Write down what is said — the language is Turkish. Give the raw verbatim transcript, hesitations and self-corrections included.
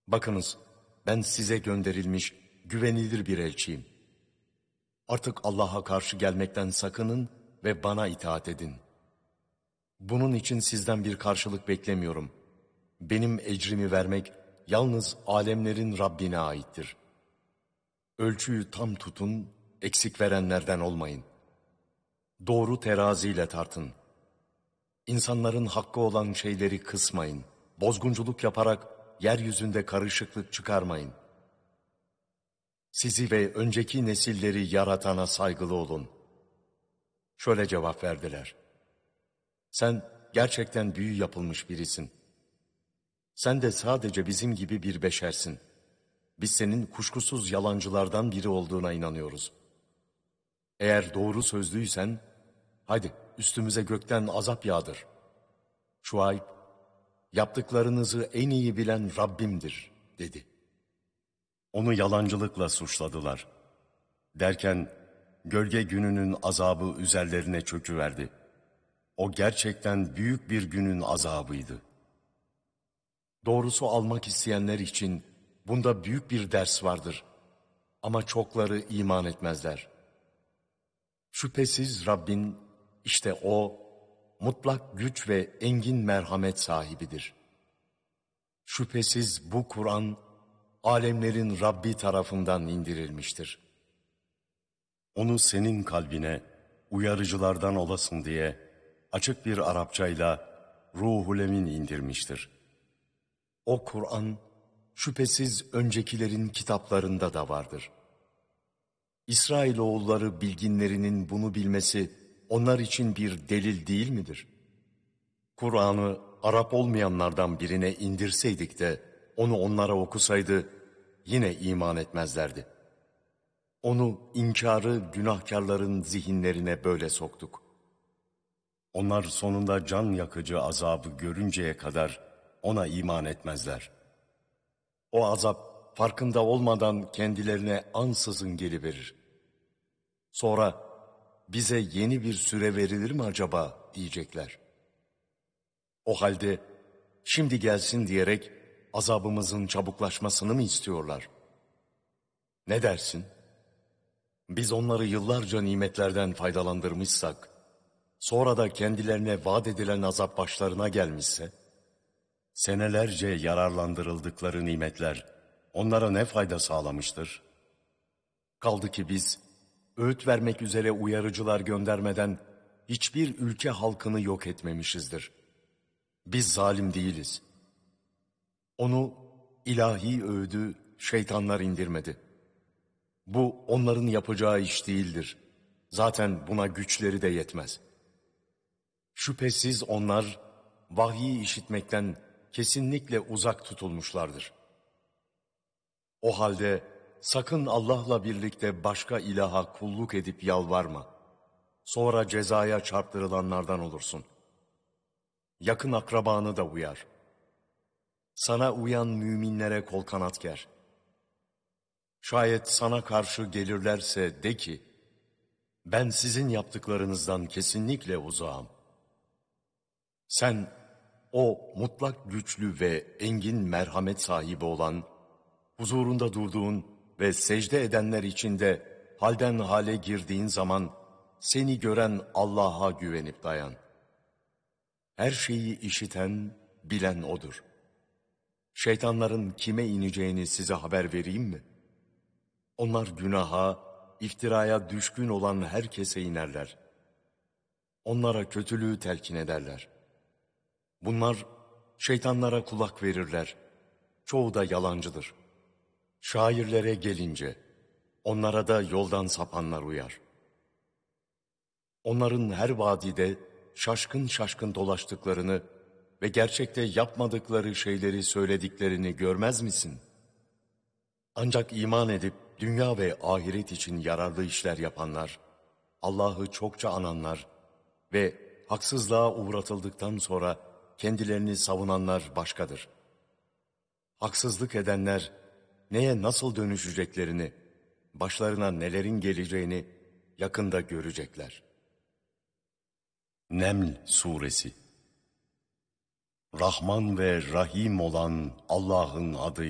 Bakınız, ben size gönderilmiş güvenilir bir elçiyim. Artık Allah'a karşı gelmekten sakının ve bana itaat edin. Bunun için sizden bir karşılık beklemiyorum. Benim ecrimi vermek yalnız alemlerin Rabbine aittir. Ölçüyü tam tutun, eksik verenlerden olmayın. Doğru teraziyle tartın. İnsanların hakkı olan şeyleri kısmayın. Bozgunculuk yaparak yeryüzünde karışıklık çıkarmayın. Sizi ve önceki nesilleri yaratana saygılı olun. Şöyle cevap verdiler. Sen gerçekten büyü yapılmış birisin. Sen de sadece bizim gibi bir beşersin. Biz senin kuşkusuz yalancılardan biri olduğuna inanıyoruz. Eğer doğru sözlüysen, hadi üstümüze gökten azap yağdır. Şuayb, yaptıklarınızı en iyi bilen Rabbimdir, dedi. Onu yalancılıkla suçladılar. Derken, gölge gününün azabı üzerlerine çöküverdi. O gerçekten büyük bir günün azabıydı. Doğrusu almak isteyenler için bunda büyük bir ders vardır. Ama çokları iman etmezler. Şüphesiz Rabbin, işte O, mutlak güç ve engin merhamet sahibidir. Şüphesiz bu Kur'an, alemlerin Rabbi tarafından indirilmiştir. Onu senin kalbine uyarıcılardan olasın diye açık bir Arapçayla Ruhul Emin indirmiştir. O Kur'an şüphesiz öncekilerin kitaplarında da vardır. İsrailoğulları bilginlerinin bunu bilmesi onlar için bir delil değil midir? Kur'an'ı Arap olmayanlardan birine indirseydik de onu onlara okusaydı yine iman etmezlerdi. Onu inkarı günahkarların zihinlerine böyle soktuk. Onlar sonunda can yakıcı azabı görünceye kadar ona iman etmezler. O azap farkında olmadan kendilerine ansızın geliverir. Sonra bize yeni bir süre verilir mi acaba diyecekler. O halde şimdi gelsin diyerek azabımızın çabuklaşmasını mı istiyorlar? Ne dersin? Biz onları yıllarca nimetlerden faydalandırmışsak, sonra da kendilerine vaat edilen azap başlarına gelmişse, senelerce yararlandırıldıkları nimetler onlara ne fayda sağlamıştır? Kaldı ki biz, öğüt vermek üzere uyarıcılar göndermeden hiçbir ülke halkını yok etmemişizdir. Biz zalim değiliz. Onu ilahi öğüdü şeytanlar indirmedi. Bu onların yapacağı iş değildir. Zaten buna güçleri de yetmez. Şüphesiz onlar vahyi işitmekten kesinlikle uzak tutulmuşlardır. O halde sakın Allah'la birlikte başka ilaha kulluk edip yalvarma. Sonra cezaya çarptırılanlardan olursun. Yakın akrabanı da uyar. Sana uyan müminlere kol kanat ger. Şayet sana karşı gelirlerse de ki, ben sizin yaptıklarınızdan kesinlikle uzağım. Sen, o mutlak güçlü ve engin merhamet sahibi olan, huzurunda durduğun ve secde edenler içinde halden hale girdiğin zaman, seni gören Allah'a güvenip dayan. Her şeyi işiten, bilen O'dur. Şeytanların kime ineceğini size haber vereyim mi? Onlar günaha, iftiraya düşkün olan herkese inerler. Onlara kötülüğü telkin ederler. Bunlar şeytanlara kulak verirler. Çoğu da yalancıdır. Şairlere gelince, onlara da yoldan sapanlar uyar. Onların her vadide şaşkın şaşkın dolaştıklarını ve gerçekte yapmadıkları şeyleri söylediklerini görmez misin? Ancak iman edip dünya ve ahiret için yararlı işler yapanlar, Allah'ı çokça ananlar ve haksızlığa uğratıldıktan sonra kendilerini savunanlar başkadır. Haksızlık edenler neye nasıl dönüşeceklerini, başlarına nelerin geleceğini yakında görecekler. Neml Suresi. Rahman ve Rahim olan Allah'ın adıyla.